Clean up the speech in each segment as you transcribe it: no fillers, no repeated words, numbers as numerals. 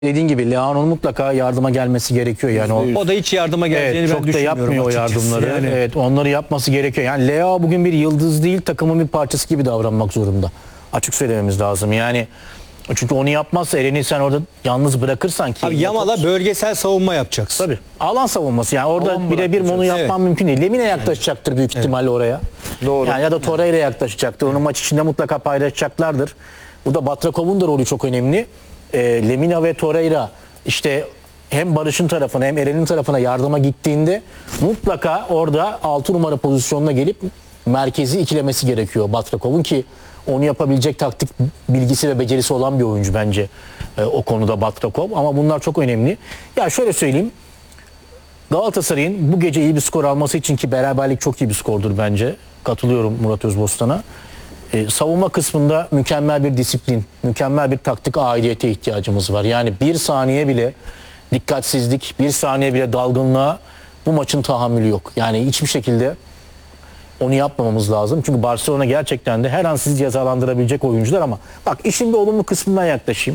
dediğin gibi Leao'nun mutlaka yardıma gelmesi gerekiyor. Yani O da hiç yardıma geleceğini ben çok da düşünmüyorum yapmıyor o açıkçası. yardımları. Yani. Evet, onları yapması gerekiyor. Yani Leao bugün bir yıldız değil, takımın bir parçası gibi davranmak zorunda. Açık söylememiz lazım. Yani çünkü onu yapmazsa Eren'i sen orada yalnız bırakırsan ki. Abi Yamal'a bölgesel savunma yapacaksın. Tabii. Alan savunması. Yani orada birebir bunu yapman mümkün değil. Lemine yaklaşacaktır büyük ihtimalle oraya. Doğru. Yani ya da Torreira yaklaşacaktır. Onu maç içinde mutlaka paylaşacaklardır. Burada Batrakov'un da rolü çok önemli. Lemina ve Torreira işte hem Barış'ın tarafına hem Eren'in tarafına yardıma gittiğinde mutlaka orada 6 numara pozisyonuna gelip merkezi ikilemesi gerekiyor Batrakov'un ki onu yapabilecek taktik bilgisi ve becerisi olan bir oyuncu bence o konuda Batrakov. Ama bunlar çok önemli. Ya şöyle söyleyeyim. Galatasaray'ın bu gece iyi bir skor alması için ki beraberlik çok iyi bir skordur bence. Katılıyorum Murat Özbostan'a. Savunma kısmında mükemmel bir disiplin, mükemmel bir taktik aidiyete ihtiyacımız var. Yani bir saniye bile dikkatsizlik, bir saniye bile dalgınlığa bu maçın tahammülü yok. Yani hiçbir şekilde onu yapmamamız lazım. Çünkü Barcelona gerçekten de her an sizi cezalandırabilecek oyuncular ama bak işin bir olumlu kısmından yaklaşayım.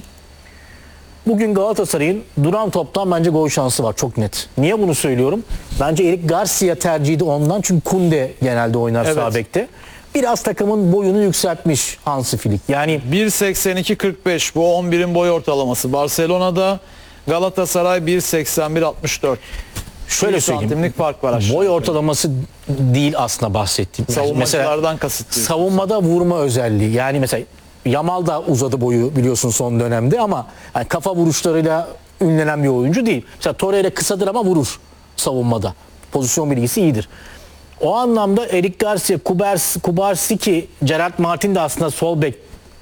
Bugün Galatasaray'ın duran toptan bence gol şansı var çok net. Niye bunu söylüyorum? Bence Eric Garcia tercihi de ondan çünkü Kunde genelde oynar sağ bekte. Biraz takımın boyunu yükseltmiş Hansi Flick. Yani 1.82-45 bu 11'in boy ortalaması. Barcelona'da Galatasaray 1.81-64. şöyle söyleyeyim. Santimlik fark var aşağı. Boy ortalaması değil aslında bahsettiğim. Savunmacılardan kasıtlıyım. Savunmada vurma özelliği. Yani mesela Yamal da uzadı boyu biliyorsun son dönemde ama yani kafa vuruşlarıyla ünlenen bir oyuncu değil. Mesela Torreira kısadır ama vurur savunmada. Pozisyon bilgisi iyidir. O anlamda Eric Garcia, Kubarsiki, Gerard Martin de aslında sol bek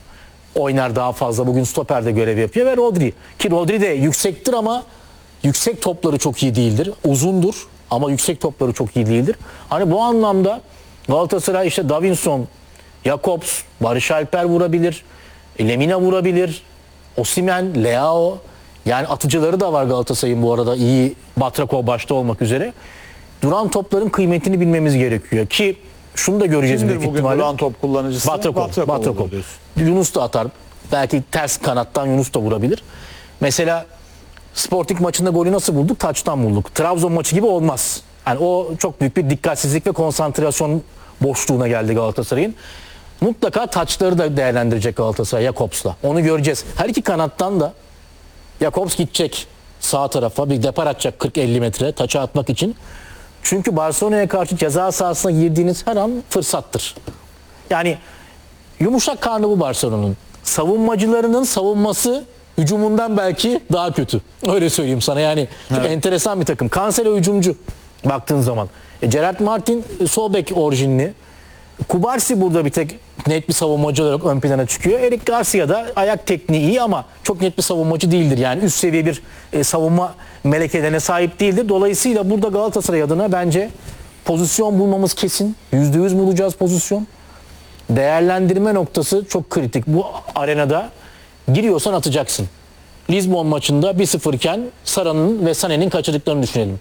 oynar daha fazla. Bugün stoperde görev yapıyor ve Rodri. Ki Rodri de yüksektir ama yüksek topları çok iyi değildir. Uzundur ama yüksek topları çok iyi değildir. Hani bu anlamda Galatasaray işte Davinson, Jakobs, Barış Alper vurabilir. Lemina vurabilir. Osimhen, Leao. Yani atıcıları da var Galatasaray'ın bu arada iyi. Batrakov başta olmak üzere. Duran topların kıymetini bilmemiz gerekiyor ki şunu da göreceğiz Kimdir büyük bugün ihtimalle. duran top kullanıcısı? Batrakov. Yunus da atar. Belki ters kanattan Yunus da vurabilir. Mesela Sporting maçında golü nasıl bulduk? Taçtan bulduk. Trabzon maçı gibi olmaz. Yani o çok büyük bir dikkatsizlik ve konsantrasyon boşluğuna geldi Galatasaray'ın. Mutlaka taçları da değerlendirecek Galatasaray Jakobs'la. Onu göreceğiz. Her iki kanattan da Jakobs gidecek sağ tarafa bir depar atacak 40-50 metre taça atmak için. Çünkü Barcelona'ya karşı ceza sahasına girdiğiniz her an fırsattır. Yani yumuşak karnı bu Barcelona'nın. Savunmacılarının savunması hücumundan belki daha kötü. Öyle söyleyeyim sana yani. Çok enteresan bir takım. Cancelo hücumcu baktığın zaman. Gerard Martin sol bek orijinli. Kubarsi burada bir tek net bir savunmacı olarak ön plana çıkıyor. Eric Garcia da ayak tekniği iyi ama çok net bir savunmacı değildir. Yani üst seviye bir savunma melekelerine sahip değildir. Dolayısıyla burada Galatasaray adına bence pozisyon bulmamız kesin. %100 bulacağız pozisyon. Değerlendirme noktası çok kritik. Bu arenada giriyorsan atacaksın. Lizbon maçında 1-0 iken Sara'nın ve Sané'nin kaçırdıklarını düşünelim.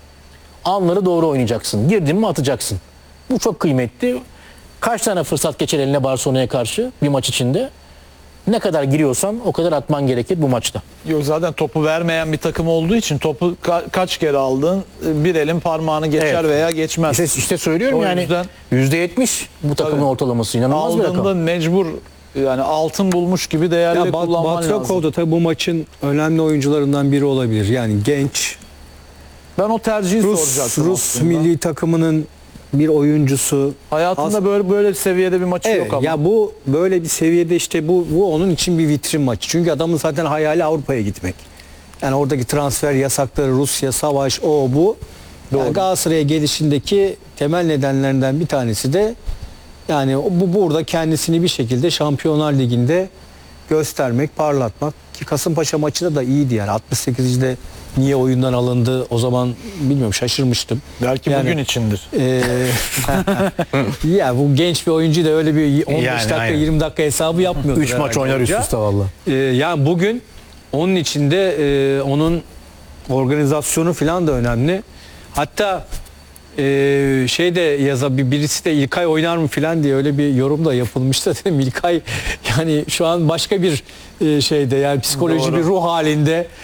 Anları doğru oynayacaksın. Girdin mi atacaksın. Bu çok kıymetli. Kaç tane fırsat geçer eline Barcelona'ya karşı bir maç içinde? Ne kadar giriyorsan o kadar atman gerekir bu maçta. Yok zaten topu vermeyen bir takım olduğu için topu kaç kere aldın bir elin parmağını geçer veya geçmez. İşte söylüyorum O yani yüzden %70 bu takımın ortalaması inanılmaz bir rakam. aldığında mecbur yani altın bulmuş gibi değerli kullanman lazım. Batrakov da tabii bu maçın önemli oyuncularından biri olabilir. Yani genç Ben o tercihi soracaktım Rus aslında. milli takımının bir oyuncusu. Hayatında böyle seviyede bir maçı yok ama. Ya bu böyle bir seviyede işte bu onun için bir vitrin maçı. Çünkü adamın zaten hayali Avrupa'ya gitmek. Yani oradaki transfer yasakları, Rusya, savaş, o bu. Yani Galatasaray'a gelişindeki temel nedenlerinden bir tanesi de yani bu burada kendisini bir şekilde Şampiyonlar Ligi'nde göstermek, parlatmak. Ki Kasımpaşa maçında da iyiydi yani. 68'de niye oyundan alındı o zaman bilmiyorum, şaşırmıştım. Belki yani, bugün içindir. Ya bu genç bir oyuncu da öyle bir 15 Yani, dakika aynen. 20 dakika hesabı yapmıyordu. 3 maç oynar üst üste valla. Yani bugün onun içinde onun organizasyonu falan da önemli. Hatta şey de birisi de İlkay oynar mı falan diye öyle bir yorum da yapılmıştı. Dedim İlkay yani şu an başka bir şeyde yani psikoloji Doğru. bir ruh halinde